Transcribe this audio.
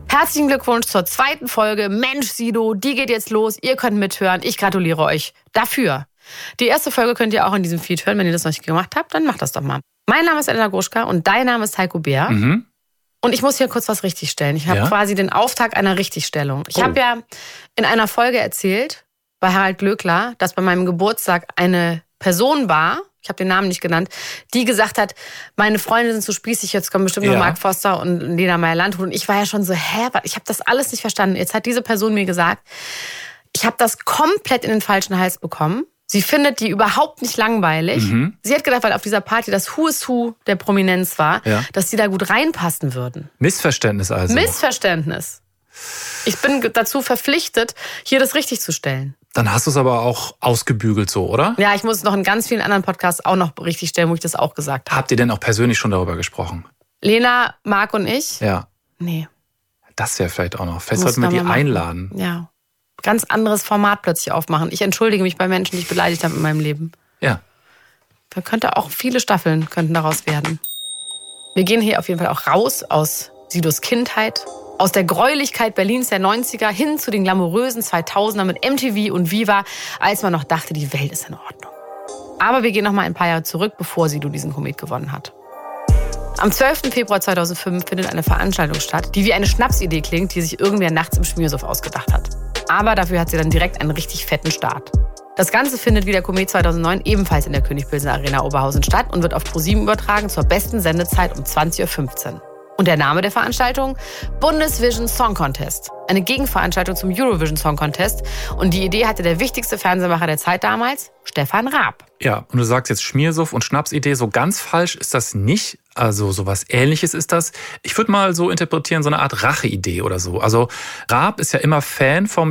Herzlichen Glückwunsch zur 2. Folge. Mensch, Sido, die geht jetzt los. Ihr könnt mithören. Ich gratuliere euch dafür. Die erste Folge könnt ihr auch in diesem Feed hören. Wenn ihr das noch nicht gemacht habt, dann macht das doch mal. Mein Name ist Elena Gruschka und dein Name ist Heiko Bär. Mhm. Und ich muss hier kurz was richtigstellen. Ich habe quasi den Auftakt einer Richtigstellung. Ich habe ja in einer Folge erzählt, bei Harald Glöckler, dass bei meinem Geburtstag eine Person war, ich habe den Namen nicht genannt, die gesagt hat, meine Freunde sind so spießig, jetzt kommen bestimmt nur Mark Forster und Lena Meyer-Landrut. Und ich war ja schon so, ich habe das alles nicht verstanden. Jetzt hat diese Person mir gesagt, ich habe das komplett in den falschen Hals bekommen. Sie findet die überhaupt nicht langweilig. Mhm. Sie hat gedacht, weil auf dieser Party das Who is Who der Prominenz war, dass sie da gut reinpassen würden. Missverständnis also. Missverständnis. Ich bin dazu verpflichtet, hier das richtig zu stellen. Dann hast du es aber auch ausgebügelt so, oder? Ja, ich muss es noch in ganz vielen anderen Podcasts auch noch richtig stellen, wo ich das auch gesagt habe. Habt ihr denn auch persönlich schon darüber gesprochen? Lena, Marc und ich? Ja. Nee. Das wäre vielleicht auch noch. Vielleicht sollten wir die einladen. Ja. Ganz anderes Format plötzlich aufmachen. Ich entschuldige mich bei Menschen, die ich beleidigt habe in meinem Leben. Ja. Da könnte auch viele Staffeln könnten daraus werden. Wir gehen hier auf jeden Fall auch raus aus Sidos Kindheit, aus der Gräulichkeit Berlins der 90er hin zu den glamourösen 2000er mit MTV und Viva, als man noch dachte, die Welt ist in Ordnung. Aber wir gehen noch mal ein paar Jahre zurück, bevor Sido diesen Komet gewonnen hat. Am 12. Februar 2005 findet eine Veranstaltung statt, die wie eine Schnapsidee klingt, die sich irgendwer nachts im Schmiersuff ausgedacht hat. Aber dafür hat sie dann direkt einen richtig fetten Start. Das Ganze findet wie der Komet 2009 ebenfalls in der König-Pilsener-Arena Oberhausen statt und wird auf ProSieben übertragen zur besten Sendezeit um 20.15 Uhr. Und der Name der Veranstaltung? Bundesvision Song Contest. Eine Gegenveranstaltung zum Eurovision Song Contest. Und die Idee hatte der wichtigste Fernsehmacher der Zeit damals, Stefan Raab. Ja, und du sagst jetzt Schmiersuff und Schnapsidee. So ganz falsch ist das nicht. Also sowas Ähnliches ist das. Ich würde mal so interpretieren, so eine Art Racheidee oder so. Also Raab ist ja immer Fan vom